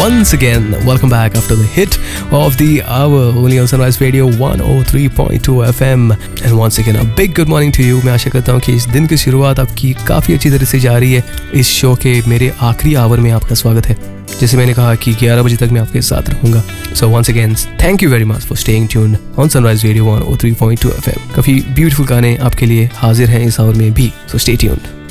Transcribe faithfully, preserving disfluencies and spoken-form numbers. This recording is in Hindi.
once again, welcome back after the hit of the hour, only on Sunrise Radio one oh three point two F M. And once again, a big good morning to you. मैं आशा करता हूँ कि इस दिन की शुरुआत आपकी काफ़ी अच्छी तरह से जा रही है. इस शो के मेरे आखिरी आवर में आपका स्वागत है. जैसे मैंने कहा कि ग्यारह बजे तक मैं आपके साथ रहूँगा. So once again, thank you very much for staying tuned on Sunrise Radio one oh three point two F M. काफ़ी ब्यूटीफुल गाने आपके लिए हाजिर हैं इस आवर में भी. So stay tuned.